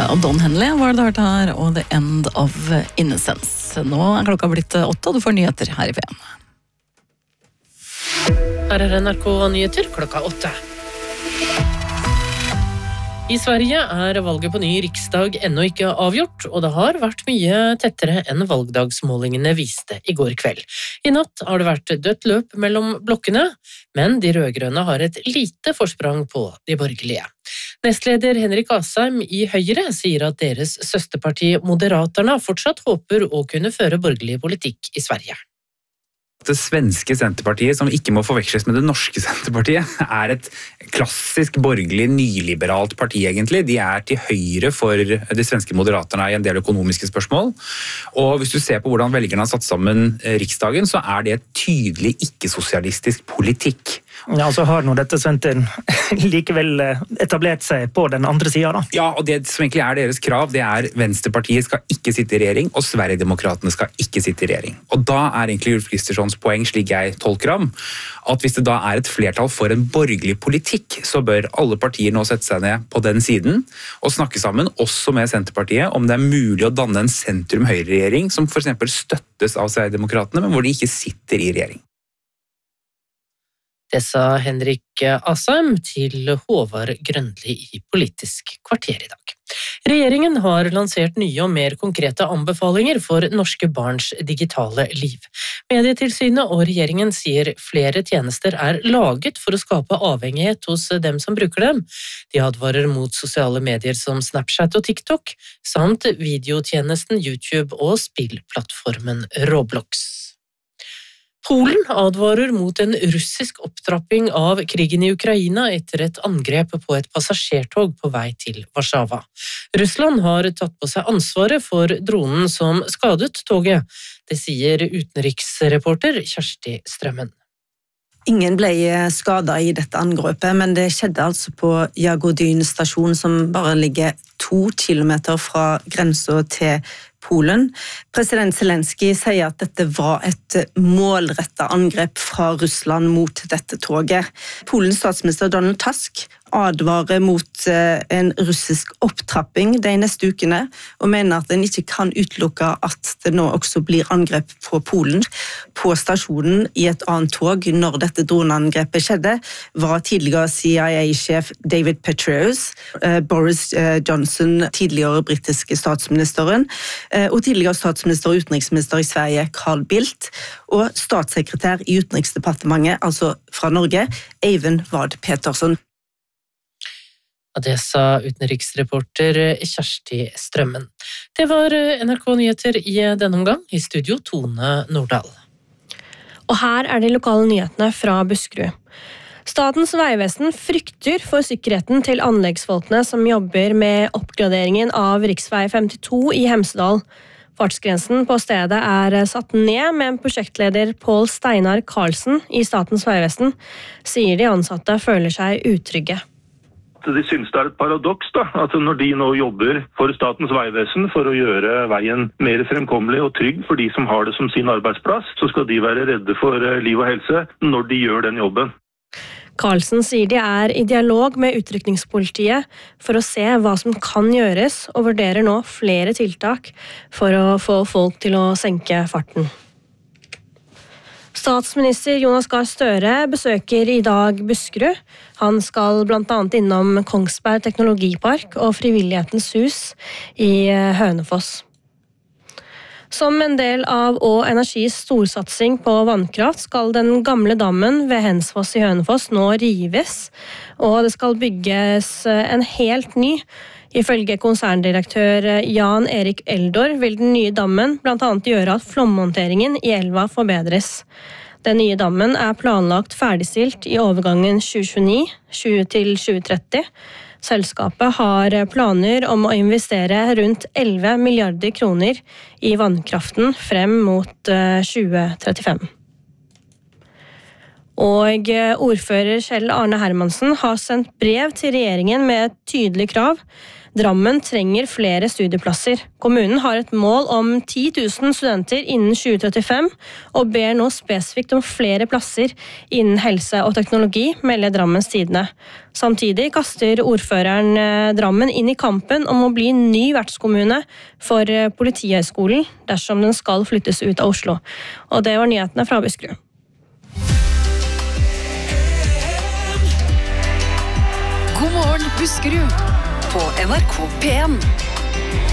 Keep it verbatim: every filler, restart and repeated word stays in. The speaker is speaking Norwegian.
Og Don Henley var det du hørte her, og The End of Innocence. Nå er klokka blitt åtte, og du får nyheter her i P en. Her er N R K Nyheter klokka åtte. I Sverige er valget på ny riksdag ennå ikke avgjort, og det har vært mye tettere enn valgdagsmålingene viste i går kveld. I natt har det vært dødt løp mellom blokkene, men de rødgrønne har et lite forsprang på de borgerlige. Nestleder Henrik Asheim i Høyre sier at deres søsterparti Moderaterna fortsatt håper å kunne føre borgerlig politikk i Sverige. Det svenske Senterpartiet, som ikke må forveksles med det norske Senterpartiet, er et klassisk borgerlig nyliberalt parti egentlig. De er til høyre for de svenske Moderaterna i en del økonomiske spørsmål. Og hvis du ser på hvordan velgerne har satt sammen riksdagen, så er det tydelig ikke-sosialistisk politikk. Ja, så har nå dette Sventin likevel etablert seg på den andre siden da. Ja, og det som egentlig er deres krav, det er Venstrepartiet skal ikke sitte i regjering, og Sverigedemokraterne skal ikke sitte i regjering. Og da er egentlig Ulf Kristerssons poeng, slik jeg tolker ham, at hvis det da er et flertall for en borgerlig politikk, så bør alle partier nå sette seg ned på den siden og snakke sammen, også med Senterpartiet, om det er mulig å danne en sentrum-høyre-regjering som for eksempel støttes av Sverigedemokraterne, men hvor de ikke sitter i regjering. Det sa Henrik Asheim til Håvard Grønli i Politisk kvarter i dag. Regjeringen har lansert nye og mer konkrete anbefalinger for norske barns digitale liv. Medietilsynet og regjeringen sier flere tjenester er laget for å skape avhengighet hos dem som bruker dem. De advarer mot sosiale medier som Snapchat og TikTok, samt videotjenesten YouTube og spillplattformen Roblox. Polen advarer mot en russisk opptrapping av krigen i Ukraina etter et angrep på et passasjertog på vei til Warszawa. Russland har tatt på seg ansvaret for dronen som skadet toget. Det sier utenriksreporter Kjersti Strømmen. Ingen ble skadet i dette angrepet, men det skjedde altså på Jagodyn stasjon, som bare ligger to kilometer fra grensen til Polen. President Zelensky sier at dette var et målrettet angrep fra Russland mot dette toget. Polens statsminister Donald Tusk advarer mot en russisk opptrapping de neste ukene, og mener at den ikke kan utelukke at det nå også blir angrep på Polen. På stasjonen i et annet tog når dette droneangrepet skjedde, var tidligere C I A-sjef David Petraeus, Boris Johnson, tidligere britiske statsministeren, og tidligere statsminister og utenriksminister i Sverige, Carl Bildt, og statssekretær i Utenriksdepartementet, altså fra Norge, Eivind Vad Petersson. Det sa utenriksreporter Kjersti Strømmen. Det var N R K Nyheter i denne omgang, i studio Tone Nordahl. Og her er de lokale nyhetene fra Buskerud. Statens vegvesen frykter for sikkerheten til anleggsfolkene som jobber med oppgraderingen av riksvei femtito i Hemsedal. Fartsgrensen på stedet er satt ned, med prosjektleder Pål Steinar Karlsen i Statens vegvesen sier de ansatte føler seg utrygge. De synes det er et paradoks da, at når de nå jobber for Statens vegvesen for å gjøre veien mer fremkommelig og trygg for de som har det som sin arbeidsplass, så skal de være redde for liv og helse når de gjør den jobben. Karlsen sier de er i dialog med utrykningspolitiet for å se hva som kan gjøres, og vurderer nå flere tiltak for å få folk til å senke farten. Statsminister Jonas Gahr Støre besøker i dag Buskerud. Han skal blant annet innom Kongsberg Teknologipark og Frivillighetens hus i Hønefoss. Som en del av Å Energis storsatsing på vannkraft skal den gamle dammen ved Hensfoss i Hønefoss nå rives, og det skal bygges en helt ny. Ifølge konserndirektør Jan Erik Eldor vil den nye dammen blant annet gjøre at flomhåndteringen i elva forbedres. Den nye dammen er planlagt ferdigstilt i overgangen tjue tjueni til tjue tretti. Selskapet har planer om å investere rundt elleve milliarder kroner i vannkraften frem mot tjue trettifem. Og ordfører Kjell Arne Hermansen har sendt brev til regjeringen med et tydelig krav. Drammen trenger flere studieplasser. Kommunen har et mål om ti tusen studenter innen tjue trettifem, og ber nå spesifikt om flere plasser innen helse og teknologi, melder Drammens Tidende. Samtidig kaster ordføreren Drammen inn i kampen om å bli ny vertskommune for Politihøgskolen dersom den skal flyttes ut av Oslo. Og det var nyhetene fra Buskerud. God morgen, Buskerud, på N R K P en.